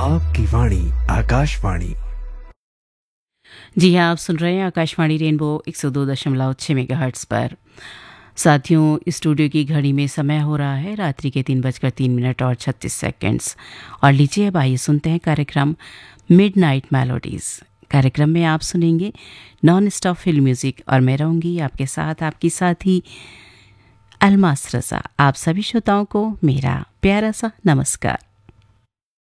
आपकी वाणी आकाशवाणी। जी हाँ, आप सुन रहे हैं आकाशवाणी रेनबो 102.6 मेगाहर्ट्ज़ पर। साथियों, स्टूडियो की घड़ी में समय हो रहा है रात्रि के 3:03 और 36 सेकंड्स। और लीजिए अब आइए सुनते हैं कार्यक्रम मिडनाइट मेलोडीज़। कार्यक्रम में आप सुनेंगे नॉन स्टॉप फिल्म म्यूज़िक और मैं रहूँगी आपके साथ, आपकी साथी अलमास रज़ा। आप सभी श्रोताओं को मेरा प्यारा सा नमस्कार।